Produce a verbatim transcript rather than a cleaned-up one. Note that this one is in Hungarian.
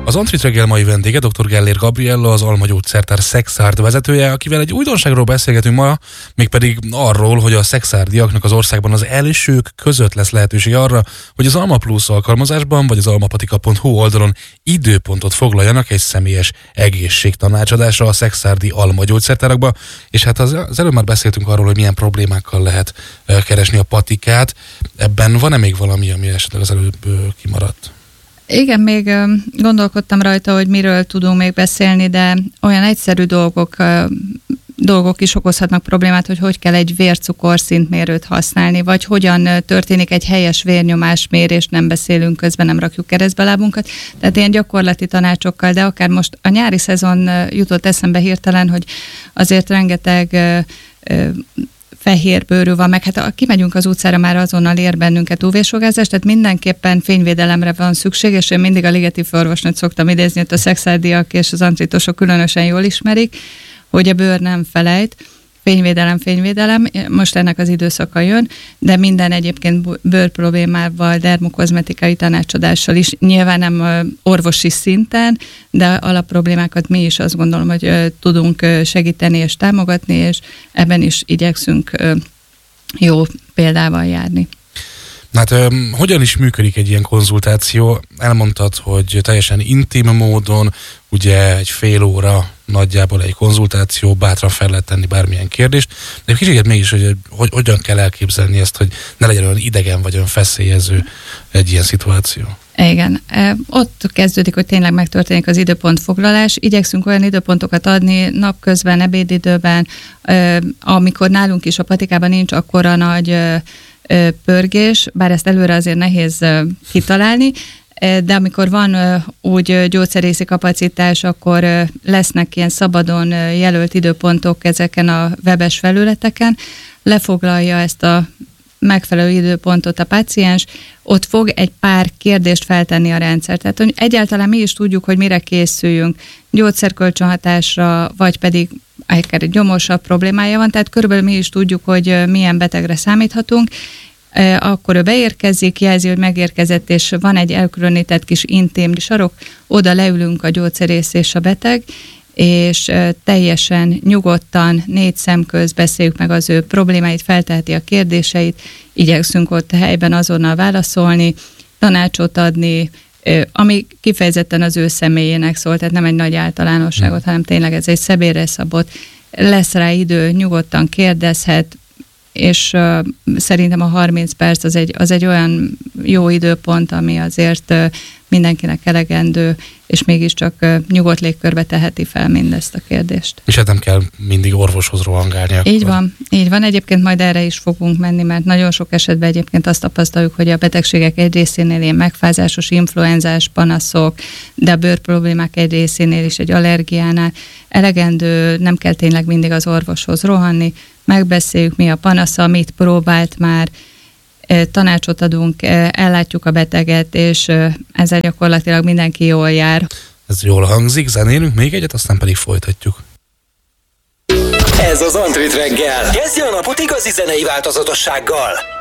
Az Antrit reggel mai vendége dr. Gellér Gabriella, az Alma Gyógyszertár Szexárd vezetője, akivel egy újdonságról beszélgetünk ma, mégpedig arról, hogy a szexárdiaknak az országban az elsők között lesz lehetőség arra, hogy az Alma Plus alkalmazásban vagy az almapatika pont hu oldalon időpontot foglaljanak egy személyes egészségtanácsadásra a szexárdi Alma Gyógyszertárakba, és hát az, az előbb már beszéltünk arról, hogy milyen problémákkal lehet uh, keresni a patikát. Ebben van-e még valami, ami esetleg az előbb uh, kimaradt? Igen, még gondolkodtam rajta, hogy miről tudunk még beszélni, de olyan egyszerű dolgok, dolgok is okozhatnak problémát, hogy hogy kell egy vércukorszintmérőt használni, vagy hogyan történik egy helyes vérnyomásmérés, nem beszélünk közben, nem rakjuk keresztbe lábunkat. Tehát ilyen gyakorlati tanácsokkal, de akár most a nyári szezon jutott eszembe hirtelen, hogy azért rengeteg fehér bőrű van, meg hát ha kimegyünk az utcára, már azonnal ér bennünket ú vé-sugárzás, tehát mindenképpen fényvédelemre van szükség, és én mindig a Ligeti főorvosnőt szoktam idézni, hogy a szexárdiak és az antritosok különösen jól ismerik, hogy a bőr nem felejt, fényvédelem, fényvédelem, most ennek az időszaka jön, de minden egyébként bőrproblémával, dermokozmetikai tanácsadással is, nyilván nem orvosi szinten, de alapproblémákat mi is azt gondolom, hogy tudunk segíteni és támogatni, és ebben is igyekszünk jó példával járni. Hát hogyan is működik egy ilyen konzultáció? Elmondtad, hogy teljesen intim módon, ugye egy fél óra nagyjából egy konzultáció, bátran fel lehet tenni bármilyen kérdést, de kicsit mégis, hogy, hogy hogyan kell elképzelni ezt, hogy ne legyen olyan idegen vagy olyan feszélyező egy ilyen szituáció. Igen. Ott kezdődik, hogy tényleg megtörténik az időpontfoglalás. Igyekszünk olyan időpontokat adni napközben, ebédidőben, amikor nálunk is a patikában nincs akkora nagy pörgés, bár ezt előre azért nehéz kitalálni, de amikor van úgy gyógyszerészi kapacitás, akkor lesznek ilyen szabadon jelölt időpontok ezeken a webes felületeken, lefoglalja ezt a megfelelő időpontot a páciens, ott fog egy pár kérdést feltenni a rendszer. Tehát hogy egyáltalán mi is tudjuk, hogy mire készüljünk, gyógyszerkölcsönhatásra, vagy pedig akár egy gyomorsabb problémája van, tehát körülbelül mi is tudjuk, hogy milyen betegre számíthatunk. Akkor ő beérkezik, jelzi, hogy megérkezett, és van egy elkülönített kis intim sarok, oda leülünk a gyógyszerész és a beteg, és teljesen nyugodtan, négy szem közt beszéljük meg az ő problémáit, felteheti a kérdéseit, igyekszünk ott helyben azonnal válaszolni, tanácsot adni, ami kifejezetten az ő személyének szól, tehát nem egy nagy általánosságot, hanem tényleg ez egy személyre szabott, lesz rá idő, nyugodtan kérdezhet, és uh, szerintem a harminc perc az egy, az egy olyan jó időpont, ami azért uh, mindenkinek elegendő, és mégiscsak uh, nyugodt légkörbe teheti fel mindezt a kérdést. És hát nem kell mindig orvoshoz rohangálni akkor. Így van, így van. Egyébként majd erre is fogunk menni, mert nagyon sok esetben egyébként azt tapasztaljuk, hogy a betegségek egy részénél ilyen megfázásos, influenzás panaszok, de a bőrproblémák egy részénél is egy allergiánál elegendő, nem kell tényleg mindig az orvoshoz rohanni, megbeszéljük, mi a panasza, mit próbált már, tanácsot adunk, ellátjuk a beteget, és ezzel gyakorlatilag mindenki jól jár. Ez jól hangzik, zenélünk még egyet, aztán pedig folytatjuk. Ez az Antrit reggel. Kezdje a napot igazi zenei változatossággal.